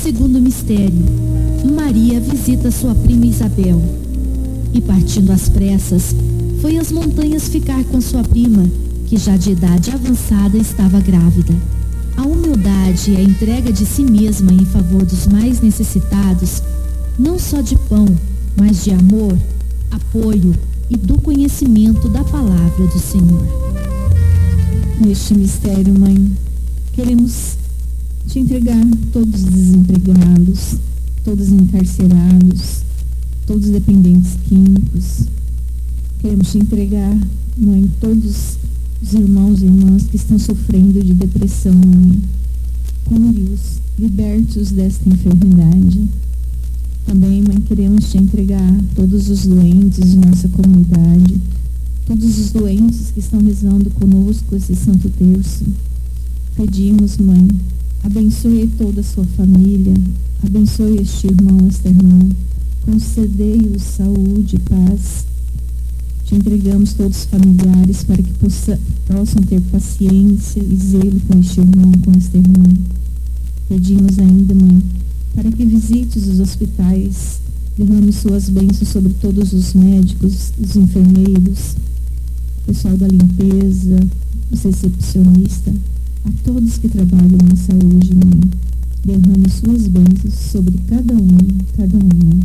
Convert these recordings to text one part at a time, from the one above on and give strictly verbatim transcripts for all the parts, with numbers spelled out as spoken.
Segundo mistério, Maria visita sua prima Isabel e, partindo às pressas, foi às montanhas ficar com sua prima, que já de idade avançada estava grávida. A humildade e a entrega de si mesma em favor dos mais necessitados, não só de pão, mas de amor, apoio e do conhecimento da palavra do Senhor. Neste mistério, Mãe, queremos te entregar todos os desempregados, todos os encarcerados, todos os dependentes químicos. Queremos te entregar, Mãe, todos os irmãos e irmãs que estão sofrendo de depressão, Mãe. Cure-os, liberte-os desta enfermidade. Também, Mãe, queremos te entregar todos os doentes de nossa comunidade, todos os doentes que estão rezando conosco esse Santo Terço. Pedimos, Mãe, abençoe toda a sua família, abençoe este irmão, esta irmã, concedei-os saúde e paz. Te entregamos todos os familiares para que possa, possam ter paciência e zelo com este irmão, com esta irmã. Pedimos ainda, Mãe, para que visites os hospitais, derrame suas bênçãos sobre todos os médicos, os enfermeiros, o pessoal da limpeza, os recepcionistas, a todos que trabalham na saúde, Mãe. Derrame suas bênçãos sobre cada um, cada uma.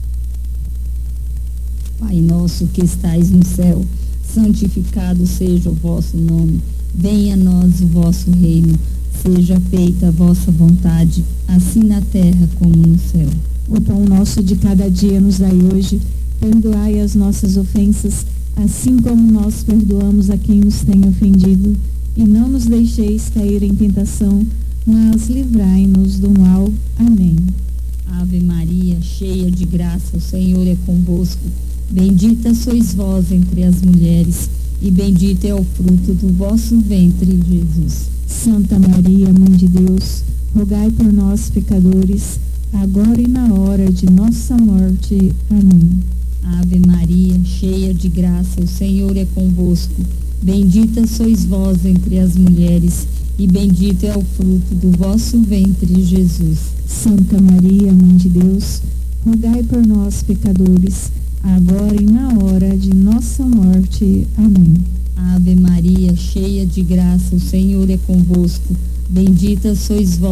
Pai nosso que estais no céu, santificado seja o vosso nome. Venha a nós o vosso reino. Seja feita a vossa vontade, assim na terra como no céu. O pão nosso de cada dia nos dai hoje. Perdoai as nossas ofensas, assim como nós perdoamos a quem nos tem ofendido. E não nos deixeis cair em tentação, mas livrai-nos do mal. Amém. Ave Maria, cheia de graça, o Senhor é convosco. Bendita sois vós entre as mulheres, e bendito é o fruto do vosso ventre, Jesus. Santa Maria, Mãe de Deus, rogai por nós, pecadores, agora e na hora de nossa morte. Amém. Ave Maria, cheia de graça, o Senhor é convosco. Bendita sois vós entre as mulheres, e bendito é o fruto do vosso ventre, Jesus. Santa Maria, Mãe de Deus, rogai por nós, pecadores, agora e na hora de nossa morte. Amém. Ave Maria, cheia de graça, o Senhor é convosco. Bendita sois vós